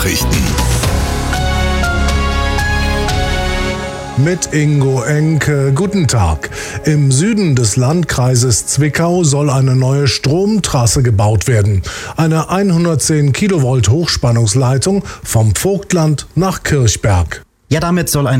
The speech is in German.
Nachrichten. Mit Ingo Enke. Guten Tag. Im Süden des Landkreises Zwickau soll eine neue Stromtrasse gebaut werden. Eine 110 Kilovolt Hochspannungsleitung vom Vogtland nach Kirchberg. Ja, damit soll ein